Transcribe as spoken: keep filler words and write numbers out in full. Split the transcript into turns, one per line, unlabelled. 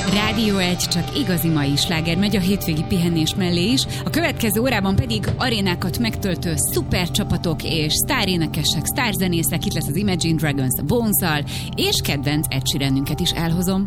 Rádió egy, csak igazi mai sláger megy a hétvégi pihenés mellé is. A következő órában pedig arénákat megtöltő szuper csapatok és sztárénekesek, sztárzenészek. Itt lesz az Imagine Dragons a Bones-al, és kedvenc Ed Sheeranünket is elhozom.